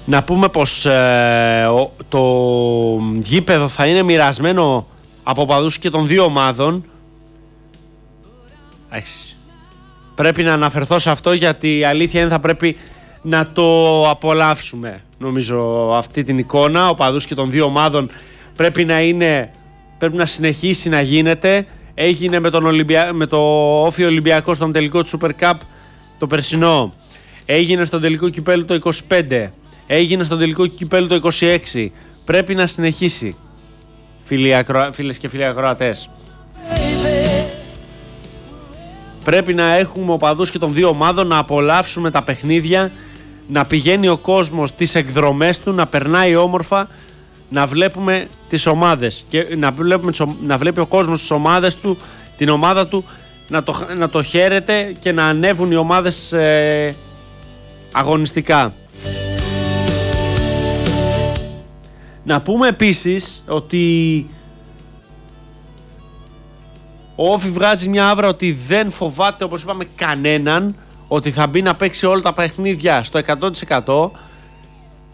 Να πούμε πως το γήπεδο θα είναι μοιρασμένο από οπαδούς και των δύο ομάδων. Πρέπει να αναφερθώ σε αυτό, γιατί η αλήθεια είναι θα πρέπει να το απολαύσουμε, νομίζω, αυτή την εικόνα. Οπαδούς και των δύο ομάδων πρέπει να συνεχίσει να γίνεται. Έγινε με το Όφη Ολυμπιακό στον τελικό του Super Cup το περσινό. Έγινε στον τελικό κυπέλλου το 25. Έγινε στον τελικό κυπέλλου το 26. Πρέπει να συνεχίσει, φίλες και φίλοι ακροατές. Πρέπει να έχουμε οπαδούς και των δύο ομάδων, να απολαύσουμε τα παιχνίδια, να πηγαίνει ο κόσμος τις εκδρομές του, να περνάει όμορφα, να βλέπουμε τις ομάδες και να βλέπει ο κόσμος τις ομάδες του, την ομάδα του, να το χαίρεται και να ανέβουν οι ομάδες αγωνιστικά. Να πούμε επίσης ότι ο Όφη βγάζει μια άβρα ότι δεν φοβάται, όπως είπαμε, κανέναν, ότι θα μπει να παίξει όλα τα παιχνίδια στο 100%.